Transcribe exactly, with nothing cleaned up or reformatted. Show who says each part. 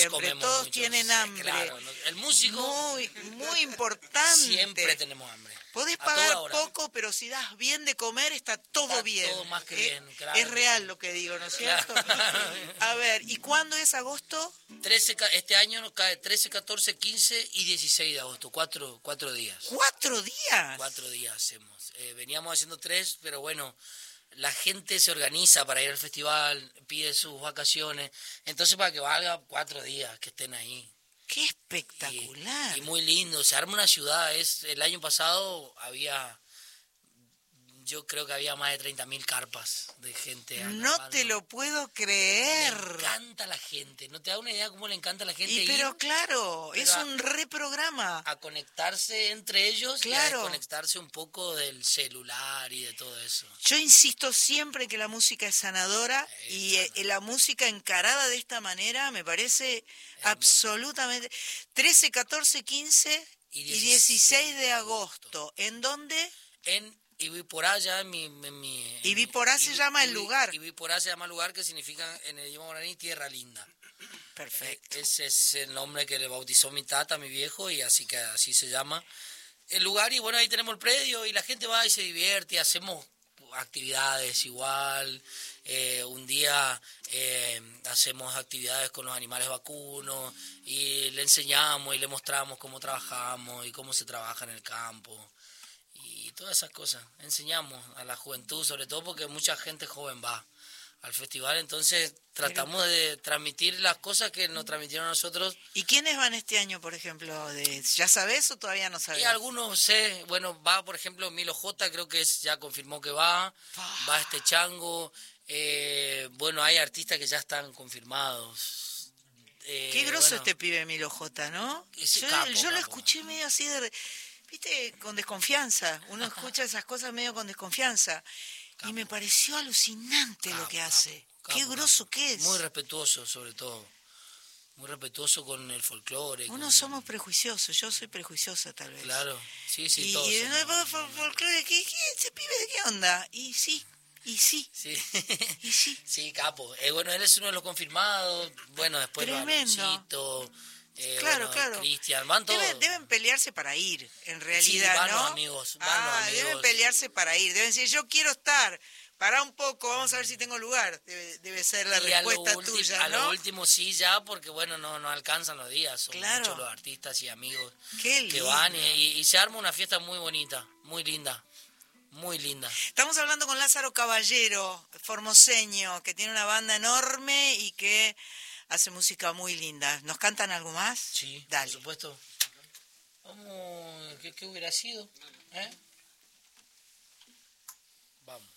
Speaker 1: siempre, todos
Speaker 2: mucho,
Speaker 1: tienen
Speaker 2: sí,
Speaker 1: hambre.
Speaker 2: Claro, ¿no? El músico
Speaker 1: Muy, muy importante.
Speaker 2: siempre tenemos hambre.
Speaker 1: Podés
Speaker 2: A
Speaker 1: pagar
Speaker 2: toda hora.
Speaker 1: poco, pero si das bien de comer, está todo
Speaker 2: Está
Speaker 1: bien.
Speaker 2: todo más que
Speaker 1: Eh,
Speaker 2: bien, claro
Speaker 1: es
Speaker 2: que
Speaker 1: real
Speaker 2: sí.
Speaker 1: lo que digo, ¿no es
Speaker 2: Claro.
Speaker 1: cierto? A ver, ¿y cuándo es agosto?
Speaker 2: trece, ca- este año nos cae trece, catorce, quince y dieciséis de agosto, cuatro, cuatro días.
Speaker 1: ¿Cuatro días?
Speaker 2: Cuatro días hacemos. Eh, veníamos haciendo tres, pero bueno, la gente se organiza para ir al festival, pide sus vacaciones, entonces para que valga cuatro días que estén ahí.
Speaker 1: ¡Qué espectacular!
Speaker 2: Y, y muy lindo, se arma una ciudad. Es, el año pasado había, yo creo que había más de treinta mil carpas de gente.
Speaker 1: No
Speaker 2: acampando.
Speaker 1: te lo puedo
Speaker 2: Le
Speaker 1: creer.
Speaker 2: encanta la gente, no te da una idea cómo le encanta a la gente
Speaker 1: Y pero
Speaker 2: ir
Speaker 1: claro,
Speaker 2: pero
Speaker 1: es
Speaker 2: a-
Speaker 1: un reprograma.
Speaker 2: a conectarse entre ellos y a
Speaker 1: Claro.
Speaker 2: desconectarse un poco del celular y de todo eso.
Speaker 1: Yo insisto siempre que la música es sanadora
Speaker 2: Es
Speaker 1: y eh,
Speaker 2: sana.
Speaker 1: la música encarada de esta manera me parece
Speaker 2: Hermoso.
Speaker 1: absolutamente... trece, catorce, quince
Speaker 2: Y
Speaker 1: y dieciséis de agosto. ¿En dónde?
Speaker 2: En Ibiporá, ya en mi... En mi en
Speaker 1: Ibiporá
Speaker 2: mi-
Speaker 1: se
Speaker 2: Ibi-
Speaker 1: llama el
Speaker 2: Ibi-
Speaker 1: lugar.
Speaker 2: Ibiporá se llama el lugar, que significa en el idioma guaraní tierra linda.
Speaker 1: Perfecto.
Speaker 2: Eh, Ese es el nombre que le bautizó mi tata, mi viejo, y así que así se llama el lugar. Y bueno, ahí tenemos el predio y la gente va y se divierte, y hacemos actividades igual. Eh, un día eh, hacemos actividades con los animales vacunos y le enseñamos y le mostramos cómo trabajamos y cómo se trabaja en el campo y todas esas cosas. Enseñamos a la juventud, sobre todo porque mucha gente joven va al festival, entonces tratamos de transmitir las cosas que nos transmitieron a nosotros.
Speaker 1: ¿Y quiénes van este año, por ejemplo? De, ¿ya sabés o todavía no sabés?
Speaker 2: Y algunos sé, bueno, va por ejemplo Milo J, creo que es, ya confirmó que va,
Speaker 1: Pa.
Speaker 2: va este Chango, eh, bueno, hay artistas que ya están confirmados. Eh,
Speaker 1: Qué groso
Speaker 2: bueno,
Speaker 1: este pibe Milo J, ¿no?
Speaker 2: Ese
Speaker 1: Yo,
Speaker 2: capo,
Speaker 1: yo lo
Speaker 2: capo.
Speaker 1: escuché medio así de... Viste, con desconfianza. Uno escucha esas cosas medio con desconfianza.
Speaker 2: Capo.
Speaker 1: Y me pareció alucinante lo
Speaker 2: Capo,
Speaker 1: que
Speaker 2: capo,
Speaker 1: hace.
Speaker 2: capo,
Speaker 1: Qué groso
Speaker 2: capo.
Speaker 1: que es.
Speaker 2: Muy respetuoso, sobre todo. Muy respetuoso con el folclore.
Speaker 1: Uno
Speaker 2: con-
Speaker 1: somos prejuiciosos. Yo soy prejuiciosa, tal vez.
Speaker 2: Claro, sí, sí,
Speaker 1: y
Speaker 2: todos
Speaker 1: y,
Speaker 2: somos.
Speaker 1: no, fol- folclore, ¿qué, qué, ese pibe de qué onda? Y sí, y sí,
Speaker 2: Sí,
Speaker 1: y sí.
Speaker 2: sí, capo. Eh, bueno, él es uno de los confirmados. Bueno, después
Speaker 1: Tremendo.
Speaker 2: Baloncito, eh,
Speaker 1: Claro,
Speaker 2: bueno,
Speaker 1: claro.
Speaker 2: Cristian, van todos.
Speaker 1: Deben, deben pelearse para ir, en realidad,
Speaker 2: van
Speaker 1: ¿no?
Speaker 2: los amigos, van
Speaker 1: ah,
Speaker 2: los
Speaker 1: deben
Speaker 2: amigos.
Speaker 1: pelearse para ir. Deben decir, yo quiero estar. Pará un poco, vamos a ver si tengo lugar. Debe, debe ser la
Speaker 2: Y a lo
Speaker 1: respuesta
Speaker 2: ulti-
Speaker 1: tuya,
Speaker 2: A
Speaker 1: ¿no?
Speaker 2: lo último sí ya, porque bueno, no, no alcanzan los días. Son
Speaker 1: Claro.
Speaker 2: muchos los artistas y amigos
Speaker 1: Qué
Speaker 2: que
Speaker 1: lindo.
Speaker 2: van y, y- y se arma una fiesta muy bonita, muy linda, muy linda.
Speaker 1: Estamos hablando con Lázaro Caballero, formoseño, que tiene una banda enorme y que hace música muy linda. ¿Nos cantan algo más?
Speaker 2: Sí,
Speaker 1: Dale.
Speaker 2: por supuesto. Vamos, ¿qué, qué hubiera sido? ¿Eh? Vamos.